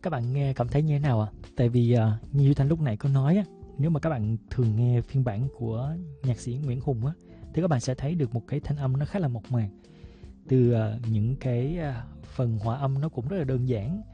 Các bạn nghe cảm thấy như thế nào ạ? Tại vì như Duy Thanh lúc nãy có nói á, nếu mà các bạn thường nghe phiên bản của nhạc sĩ Nguyễn Hùng á, thì các bạn sẽ thấy được một cái thanh âm nó khá là mộc mạc. Từ những cái phần hòa âm nó cũng rất là đơn giản.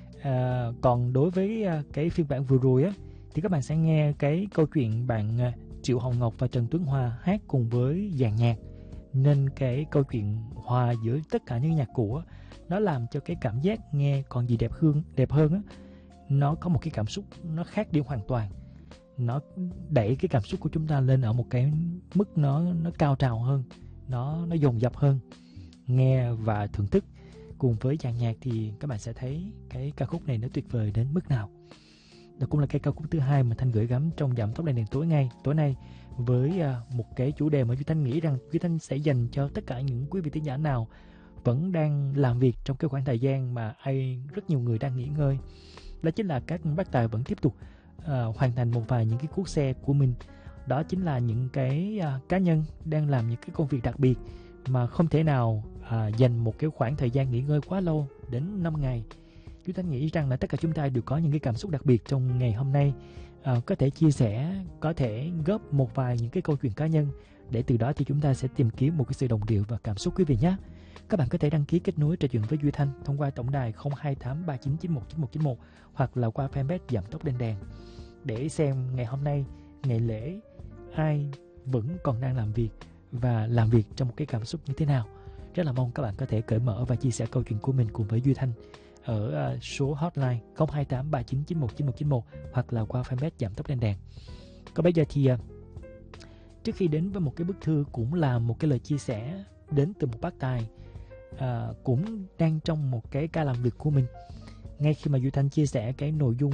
Còn đối với cái phiên bản vừa rồi á, thì các bạn sẽ nghe cái câu chuyện bạn Triệu Hồng Ngọc và Trần Tuấn Hoa hát cùng với dàn nhạc. Nên cái câu chuyện hòa giữa tất cả những nhạc cụ á, nó làm cho cái cảm giác nghe còn gì đẹp hơn á. Nó có một cái cảm xúc nó khác đi hoàn toàn. Nó đẩy cái cảm xúc của chúng ta lên ở một cái mức nó cao trào hơn, nó dồn dập hơn. Nghe và thưởng thức cùng với dàn nhạc thì các bạn sẽ thấy cái ca khúc này nó tuyệt vời đến mức nào. Đó cũng là cái ca khúc thứ hai mà Thanh gửi gắm trong Giảm Tốc Lên Đèn tối nay, với một cái chủ đề mà Duy Thanh nghĩ rằng Duy Thanh sẽ dành cho tất cả những quý vị thính giả nào vẫn đang làm việc trong cái khoảng thời gian mà rất nhiều người đang nghỉ ngơi. Đó chính là các bác tài vẫn tiếp tục hoàn thành một vài những cái cuốc xe của mình. Đó chính là những cái cá nhân đang làm những cái công việc đặc biệt mà không thể nào dành một cái khoảng thời gian nghỉ ngơi quá lâu đến 5 ngày. Chúng ta nghĩ rằng là tất cả chúng ta đều có những cái cảm xúc đặc biệt trong ngày hôm nay, có thể chia sẻ, có thể góp một vài những cái câu chuyện cá nhân, để từ đó thì chúng ta sẽ tìm kiếm một cái sự đồng điệu và cảm xúc quý vị nhé. Các bạn có thể đăng ký kết nối trò chuyện với Duy Thanh thông qua tổng đài 02839919191 hoặc là qua fanpage Giảm Tốc Lên Đèn, để xem ngày hôm nay, ngày lễ, ai vẫn còn đang làm việc và làm việc trong một cái cảm xúc như thế nào. Rất là mong các bạn có thể cởi mở và chia sẻ câu chuyện của mình cùng với Duy Thanh ở số hotline 02839919191 hoặc là qua fanpage Giảm Tốc Lên Đèn. Còn bây giờ thì trước khi đến với một cái bức thư cũng là một cái lời chia sẻ đến từ một bác tài cũng đang trong một cái ca làm việc của mình. Ngay khi mà Duy Thanh chia sẻ cái nội dung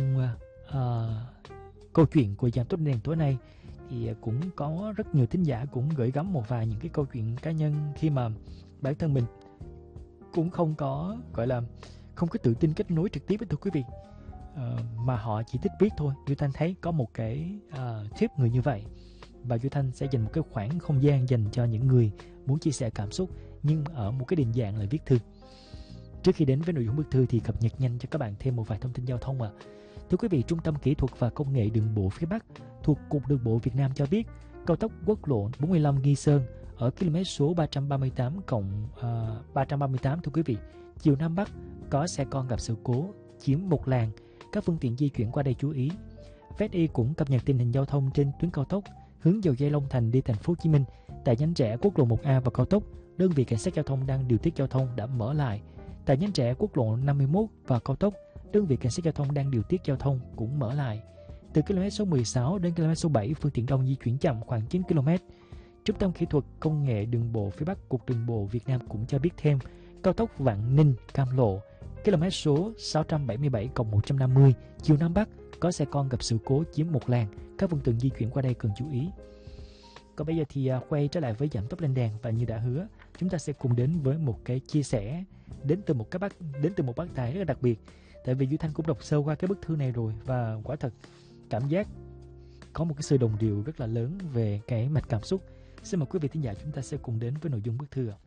câu chuyện của Giảm Tốc Lên Đèn tối nay, thì cũng có rất nhiều thính giả cũng gửi gắm một vài những cái câu chuyện cá nhân, khi mà bản thân mình cũng không có không có tự tin kết nối trực tiếp với thưa quý vị, mà họ chỉ thích viết thôi. Duy Thanh thấy có một cái tip người như vậy, và Duy Thanh sẽ dành một cái khoảng không gian dành cho những người muốn chia sẻ cảm xúc nhưng ở một cái định dạng là viết thư. Trước khi đến với nội dung bức thư thì cập nhật nhanh cho các bạn thêm một vài thông tin giao thông ạ. Thưa quý vị, Trung tâm Kỹ thuật và Công nghệ Đường bộ phía Bắc thuộc Cục Đường bộ Việt Nam cho biết, cao tốc quốc lộ 45 Nghi Sơn ở km số 338 338 thưa quý vị, chiều Nam Bắc có xe con gặp sự cố chiếm một làn, các phương tiện di chuyển qua đây chú ý. FSI cũng cập nhật tình hình giao thông trên tuyến cao tốc hướng dầu dây Long Thành đi thành phố Hồ Chí Minh. Tại nhánh rẽ quốc lộ 1A và cao tốc, đơn vị cảnh sát giao thông đang điều tiết giao thông đã mở lại. Tại nhánh rẽ quốc lộ 51 và cao tốc, đơn vị cảnh sát giao thông đang điều tiết giao thông cũng mở lại. Từ km số 16 đến km số 7, phương tiện đông di chuyển chậm khoảng 9 km. Trung tâm Kỹ thuật Công nghệ Đường bộ phía Bắc Cục Đường bộ Việt Nam cũng cho biết thêm, cao tốc Vạn Ninh Cam Lộ, km số 677+150, chiều Nam Bắc có xe con gặp sự cố chiếm một làn, các phương tiện di chuyển qua đây cần chú ý. Còn bây giờ thì quay trở lại với Giảm Tốc Lên Đèn, và như đã hứa, chúng ta sẽ cùng đến với một cái chia sẻ đến từ một bác tài rất là đặc biệt. Tại vì Duy Thanh cũng đọc sơ qua cái bức thư này rồi, và quả thật cảm giác có một cái sự đồng điệu rất là lớn về cái mạch cảm xúc. Xin mời quý vị thính giả chúng ta sẽ cùng đến với nội dung bức thư.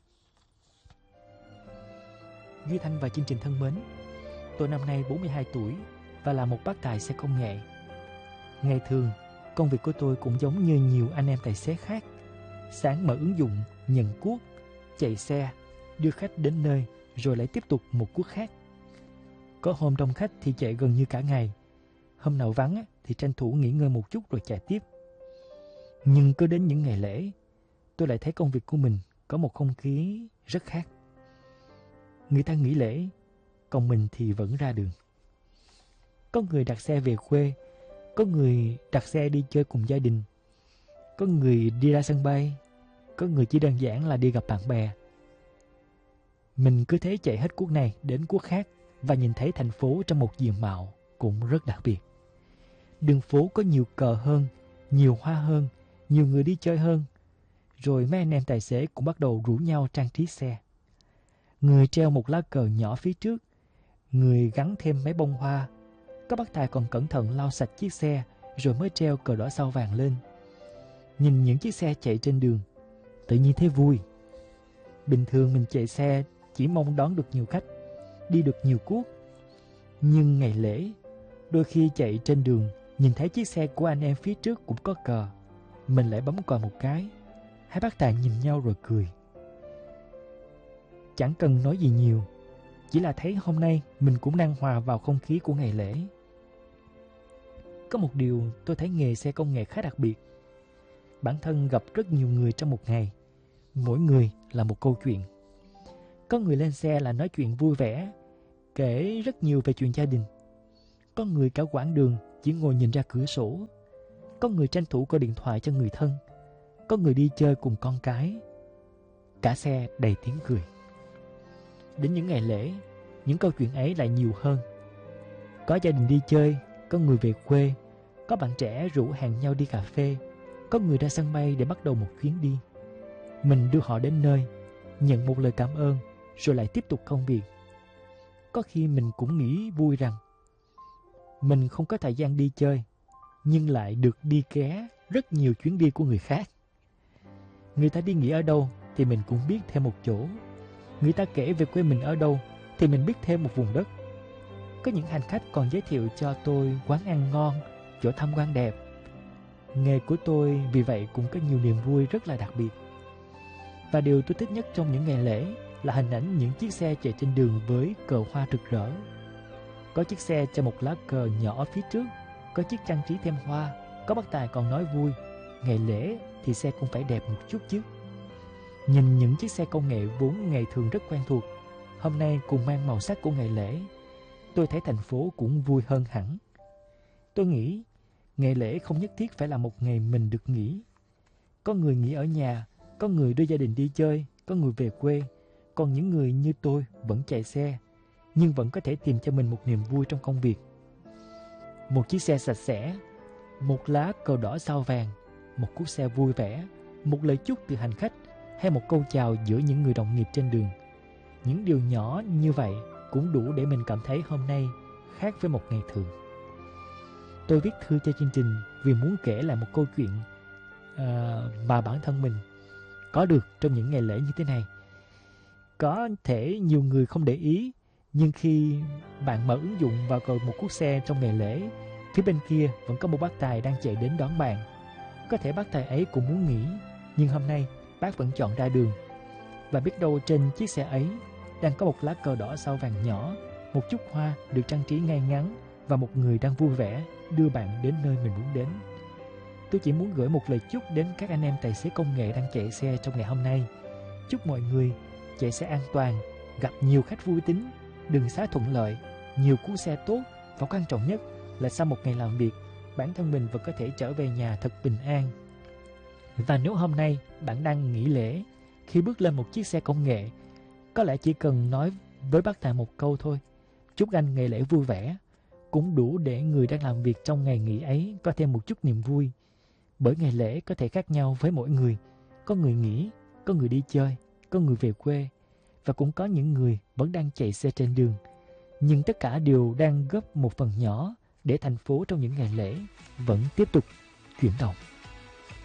Duy Thanh và chương trình thân mến, tôi năm nay 42 tuổi và là một bác tài xe công nghệ. Ngày thường, công việc của tôi cũng giống như nhiều anh em tài xế khác. Sáng mở ứng dụng, nhận cuốc, chạy xe, đưa khách đến nơi rồi lại tiếp tục một cuốc khác. Có hôm đông khách thì chạy gần như cả ngày. Hôm nào vắng thì tranh thủ nghỉ ngơi một chút rồi chạy tiếp. Nhưng cứ đến những ngày lễ, tôi lại thấy công việc của mình có một không khí rất khác. Người ta nghỉ lễ, còn mình thì vẫn ra đường. Có người đặt xe về quê, có người đặt xe đi chơi cùng gia đình, có người đi ra sân bay, có người chỉ đơn giản là đi gặp bạn bè. Mình cứ thế chạy hết cuốc này đến cuốc khác và nhìn thấy thành phố trong một diện mạo cũng rất đặc biệt. Đường phố có nhiều cờ hơn, nhiều hoa hơn, nhiều người đi chơi hơn. Rồi mấy anh em tài xế cũng bắt đầu rủ nhau trang trí xe. Người treo một lá cờ nhỏ phía trước, người gắn thêm mấy bông hoa. Các bác tài còn cẩn thận lau sạch chiếc xe rồi mới treo cờ đỏ sao vàng lên. Nhìn những chiếc xe chạy trên đường, tự nhiên thấy vui. Bình thường mình chạy xe chỉ mong đón được nhiều khách, đi được nhiều cuốc. Nhưng ngày lễ, đôi khi chạy trên đường, nhìn thấy chiếc xe của anh em phía trước cũng có cờ, mình lại bấm còi một cái. Hai bác tài nhìn nhau rồi cười. Chẳng cần nói gì nhiều, chỉ là thấy hôm nay mình cũng đang hòa vào không khí của ngày lễ. Có một điều tôi thấy nghề xe công nghệ khá đặc biệt. Bản thân gặp rất nhiều người trong một ngày, mỗi người là một câu chuyện. Có người lên xe là nói chuyện vui vẻ, kể rất nhiều về chuyện gia đình. Có người cả quãng đường chỉ ngồi nhìn ra cửa sổ. Có người tranh thủ gọi điện thoại cho người thân. Có người đi chơi cùng con cái. Cả xe đầy tiếng cười. Đến những ngày lễ, những câu chuyện ấy lại nhiều hơn. Có gia đình đi chơi, có người về quê, có bạn trẻ rủ hẹn nhau đi cà phê, có người ra sân bay để bắt đầu một chuyến đi. Mình đưa họ đến nơi, nhận một lời cảm ơn, rồi lại tiếp tục công việc. Có khi mình cũng nghĩ vui rằng mình không có thời gian đi chơi, nhưng lại được đi ké rất nhiều chuyến đi của người khác. Người ta đi nghỉ ở đâu thì mình cũng biết thêm một chỗ. Người ta kể về quê mình ở đâu thì mình biết thêm một vùng đất. Có những hành khách còn giới thiệu cho tôi quán ăn ngon, chỗ tham quan đẹp. Nghề của tôi vì vậy cũng có nhiều niềm vui rất là đặc biệt. Và điều tôi thích nhất trong những ngày lễ là hình ảnh những chiếc xe chạy trên đường với cờ hoa rực rỡ. Có chiếc xe cho một lá cờ nhỏ ở phía trước, có chiếc trang trí thêm hoa. Có bác tài còn nói vui, ngày lễ thì xe cũng phải đẹp một chút chứ. Nhìn những chiếc xe công nghệ vốn ngày thường rất quen thuộc, hôm nay cùng mang màu sắc của ngày lễ, tôi thấy thành phố cũng vui hơn hẳn. Tôi nghĩ ngày lễ không nhất thiết phải là một ngày mình được nghỉ. Có người nghỉ ở nhà, có người đưa gia đình đi chơi, có người về quê. Còn những người như tôi vẫn chạy xe, nhưng vẫn có thể tìm cho mình một niềm vui trong công việc. Một chiếc xe sạch sẽ, một lá cờ đỏ sao vàng, một cú xe vui vẻ, một lời chúc từ hành khách, hay một câu chào giữa những người đồng nghiệp trên đường. Những điều nhỏ như vậy cũng đủ để mình cảm thấy hôm nay khác với một ngày thường. Tôi viết thư cho chương trình vì muốn kể lại một câu chuyện mà bản thân mình có được trong những ngày lễ như thế này. Có thể nhiều người không để ý, nhưng khi bạn mở ứng dụng và gọi một cuốc xe trong ngày lễ, phía bên kia vẫn có một bác tài đang chạy đến đón bạn. Có thể bác tài ấy cũng muốn nghỉ, nhưng hôm nay bác vẫn chọn ra đường. Và biết đâu trên chiếc xe ấy đang có một lá cờ đỏ sao vàng nhỏ, một chút hoa được trang trí ngay ngắn và một người đang vui vẻ đưa bạn đến nơi mình muốn đến. Tôi chỉ muốn gửi một lời chúc đến các anh em tài xế công nghệ đang chạy xe trong ngày hôm nay. Chúc mọi người chạy xe an toàn, gặp nhiều khách vui tính, đường xá thuận lợi, nhiều cú xe tốt, và quan trọng nhất là sau một ngày làm việc, bản thân mình vẫn có thể trở về nhà thật bình an. Và nếu hôm nay bạn đang nghỉ lễ, khi bước lên một chiếc xe công nghệ, có lẽ chỉ cần nói với bác tài một câu thôi: chúc anh ngày lễ vui vẻ, cũng đủ để người đang làm việc trong ngày nghỉ ấy có thêm một chút niềm vui. Bởi ngày lễ có thể khác nhau với mỗi người. Có người nghỉ, có người đi chơi, có người về quê, và cũng có những người vẫn đang chạy xe trên đường. Nhưng tất cả đều đang góp một phần nhỏ để thành phố trong những ngày lễ vẫn tiếp tục chuyển động.